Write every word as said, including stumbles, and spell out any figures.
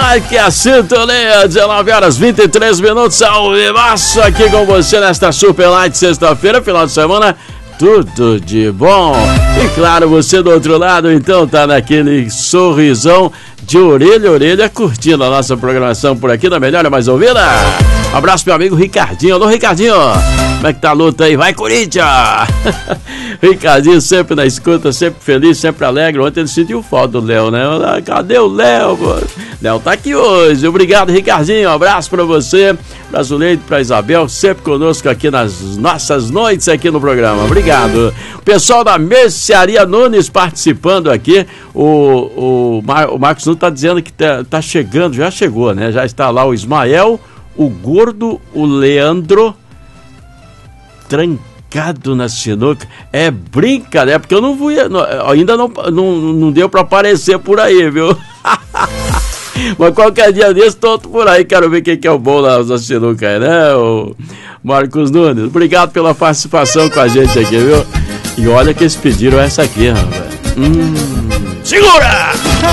Marque a sintonia, dezenove horas e vinte e três minutos, ao vivaço aqui com você nesta Super Light sexta-feira, final de semana, tudo de bom. E claro, você do outro lado, então, tá naquele sorrisão de orelha a orelha, curtindo a nossa programação por aqui, da melhor e mais ouvida. Um abraço pro meu amigo Ricardinho. Alô, Ricardinho, como é que tá a luta aí? Vai, Corinthians! Ricardinho sempre na escuta, sempre feliz, sempre alegre. Ontem ele sentiu falta do Léo, né? Cadê o Léo? Léo tá aqui hoje. Obrigado, Ricardinho. Um abraço pra você, pra Zuleide, pra Isabel, sempre conosco aqui nas nossas noites aqui no programa. Obrigado. O pessoal da Mercearia Nunes participando aqui. O, o, Mar, o Marcos Nunes tá dizendo que tá, tá chegando, já chegou, né? Já está lá o Ismael, o Gordo, o Leandro, trancado na sinuca. É brincadeira, porque eu não fui, não, ainda não, não, não deu pra aparecer por aí, viu? Mas qualquer dia desse, tô por aí, quero ver quem que é o bom na, na sinuca aí, né? O Marcos Nunes, obrigado pela participação com a gente aqui, viu? E olha que eles pediram essa aqui, rapaz. Hum, segura!